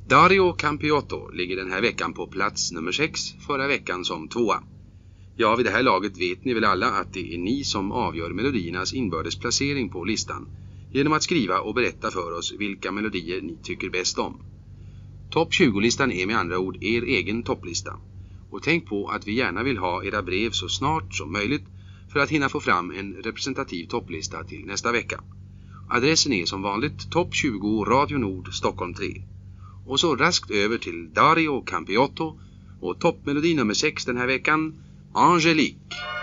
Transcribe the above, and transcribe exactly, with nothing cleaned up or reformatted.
Dario Campiotto ligger den här veckan på plats nummer sex, förra veckan som tvåa. Ja, vid det här laget vet ni väl alla att det är ni som avgör melodiernas inbördesplacering på listan genom att skriva och berätta för oss vilka melodier ni tycker bäst om. Topp tjugo-listan är med andra ord er egen topplista. Och tänk på att vi gärna vill ha era brev så snart som möjligt för att hinna få fram en representativ topplista till nästa vecka. Adressen är som vanligt Topp tjugo Radio Nord Stockholm tre. Och så raskt över till Dario Campiotto och toppmelodi nummer sex den här veckan, Angelique.